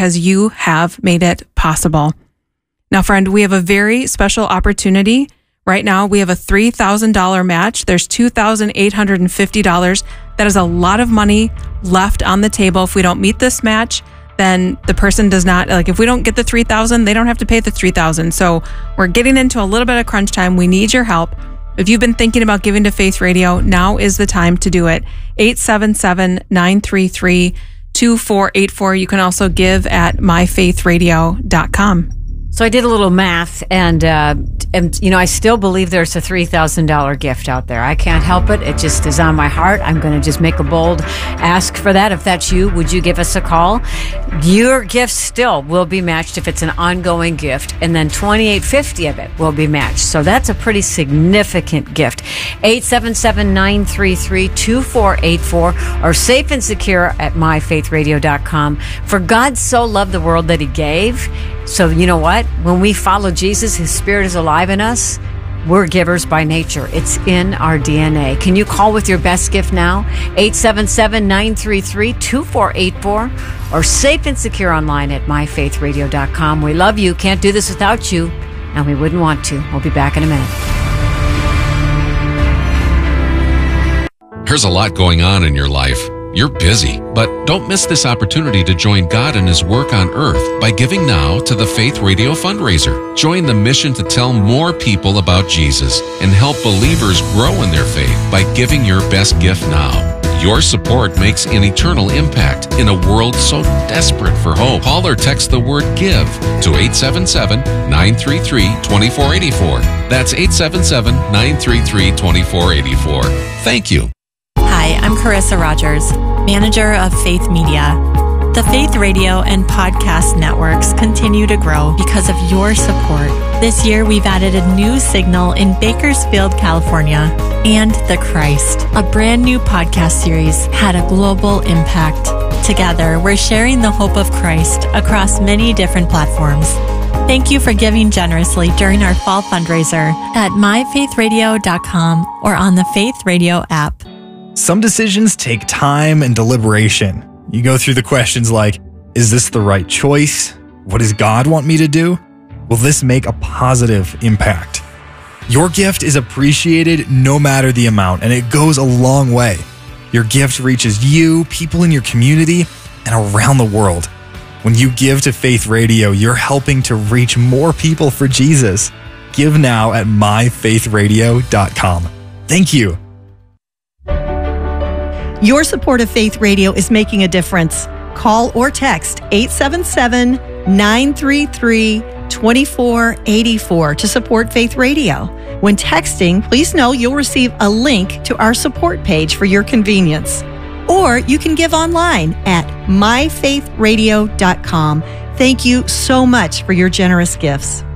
because you have made it possible. Now, friend, we have a very special opportunity. Right now, we have a $3,000 match. There's $2,850. That is a lot of money left on the table. If we don't meet this match, then the person does not, like if we don't get the $3,000, they don't have to pay the $3,000. So we're getting into a little bit of crunch time. We need your help. If you've been thinking about giving to Faith Radio, now is the time to do it. 877-933-2484. You can also give at myfaithradio.com. So I did a little math, and I still believe there's a $3,000 gift out there. I can't help it. It just is on my heart. I'm going to just make a bold ask for that. If that's you, would you give us a call? Your gift still will be matched if it's an ongoing gift, and then $2,850 of it will be matched. So that's a pretty significant gift. 877-933-2484 or safe and secure at myfaithradio.com. For God so loved the world that he gave. So you know what? When we follow Jesus, his spirit is alive in us. We're givers by nature. It's in our DNA. Can you call with your best gift now? 877-933-2484 or safe and secure online at myfaithradio.com. We love you. Can't do this without you. And we wouldn't want to. We'll be back in a minute. There's a lot going on in your life. You're busy, but don't miss this opportunity to join God in his work on earth by giving now to the Faith Radio fundraiser. Join the mission to tell more people about Jesus and help believers grow in their faith by giving your best gift now. Your support makes an eternal impact in a world so desperate for hope. Call or text the word GIVE to 877-933-2484. That's 877-933-2484. Thank you. Hi, I'm Carissa Rogers, manager of Faith Media. The Faith Radio and podcast networks continue to grow because of your support. This year, we've added a new signal in Bakersfield, California, and The Christ, a brand new podcast series, had a global impact. Together, we're sharing the hope of Christ across many different platforms. Thank you for giving generously during our fall fundraiser at myfaithradio.com or on the Faith Radio app. Some decisions take time and deliberation. You go through the questions like, is this the right choice? What does God want me to do? Will this make a positive impact? Your gift is appreciated no matter the amount, and it goes a long way. Your gift reaches you, people in your community, and around the world. When you give to Faith Radio, you're helping to reach more people for Jesus. Give now at myfaithradio.com. Thank you. Your support of Faith Radio is making a difference. Call or text 877-933-2484 to support Faith Radio. When texting, please know you'll receive a link to our support page for your convenience. Or you can give online at myfaithradio.com. Thank you so much for your generous gifts.